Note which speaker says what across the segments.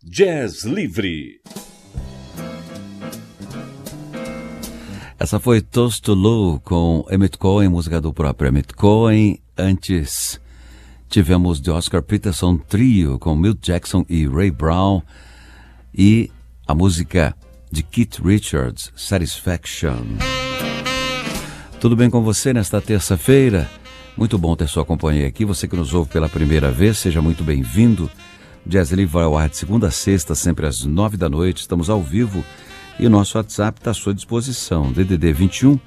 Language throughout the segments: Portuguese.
Speaker 1: Jazz Livre.
Speaker 2: Essa foi Toast to Lou com Emmett Cohen, música do próprio Emmett Cohen. Antes tivemos The Oscar Peterson Trio com Milt Jackson e Ray Brown. E a música de Keith Richards, Satisfaction. Tudo bem com você nesta terça-feira? Muito bom ter sua companhia aqui. Você que nos ouve pela primeira vez, seja muito bem-vindo. Jazz Livre vai ao ar de segunda a sexta, sempre às 9 da noite. Estamos ao vivo e o nosso WhatsApp está à sua disposição. DDD 21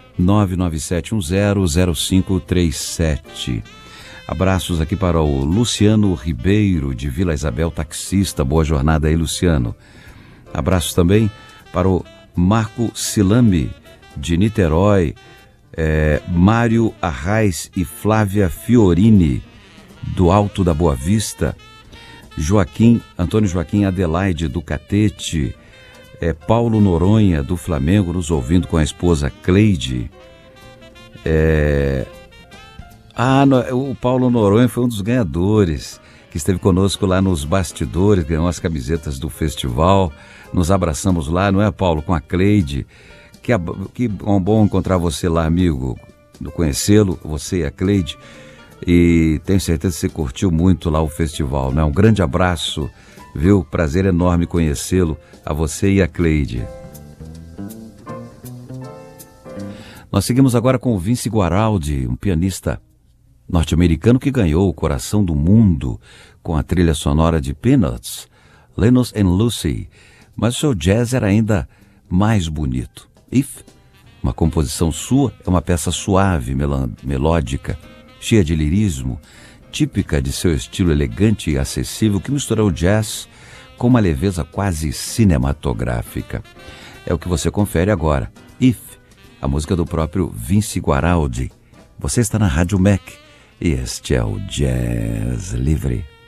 Speaker 2: 997100537. Abraços aqui para o Luciano Ribeiro, de Vila Isabel, taxista. Boa jornada aí, Luciano. Abraços também para o Marco Silame, de Niterói, Mário Arraes e Flávia Fiorini, do Alto da Boa Vista, Antônio Joaquim Adelaide, do Catete, Paulo Noronha, do Flamengo, nos ouvindo com a esposa Cleide. O Paulo Noronha foi um dos ganhadores, que esteve conosco lá nos bastidores, ganhou as camisetas do festival. Nos abraçamos lá, não é, Paulo? Com a Cleide. Que bom encontrar você lá, amigo, conhecê-lo, você e a Cleide. E tenho certeza que você curtiu muito lá o festival, né? Um grande abraço, viu? Prazer enorme conhecê-lo, a você e a Cleide. Nós seguimos agora com o Vince Guaraldi, um pianista norte-americano que ganhou o coração do mundo com a trilha sonora de Peanuts, Linus and Lucy. Mas o seu jazz era ainda mais bonito. If, uma composição sua, é uma peça suave, melódica, cheia de lirismo, típica de seu estilo elegante e acessível, que mistura o jazz com uma leveza quase cinematográfica. É o que você confere agora. If, a música do próprio Vince Guaraldi. Você está na Rádio Mac e este é o Jazz Livre.